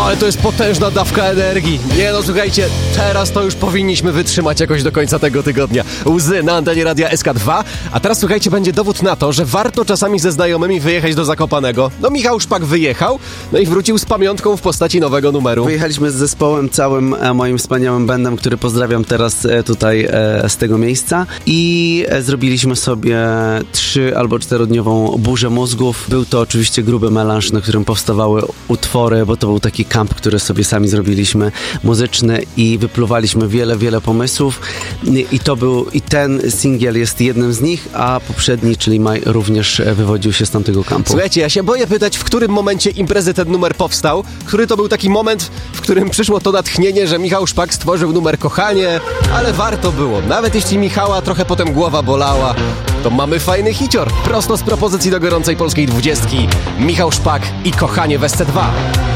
Ale to jest potężna dawka energii. Nie no, słuchajcie, teraz to już powinniśmy wytrzymać jakoś do końca tego tygodnia. Łzy na antenie Radia SK2. A teraz słuchajcie, będzie dowód na to, że warto czasami ze znajomymi wyjechać do Zakopanego. No Michał Szpak wyjechał, no i wrócił z pamiątką w postaci nowego numeru. Wyjechaliśmy z zespołem całym, moim wspaniałym bandem, który pozdrawiam teraz tutaj z tego miejsca i zrobiliśmy sobie 3- albo 4-dniową burzę mózgów. Był to oczywiście gruby melanż, na którym powstawały utwory, bo to był taki kamp, który sobie sami zrobiliśmy, muzyczny i wypluwaliśmy wiele pomysłów i ten singiel jest jednym z nich, a poprzedni, czyli Maj, również wywodził się z tamtego kampu. Słuchajcie, ja się boję pytać, w którym momencie imprezy ten numer powstał, który to był taki moment, w którym przyszło to natchnienie, że Michał Szpak stworzył numer Kochanie, ale warto było. Nawet jeśli Michała trochę potem głowa bolała, to mamy fajny hicior. Prosto z propozycji do gorącej polskiej 20. Michał Szpak i Kochanie w SC2.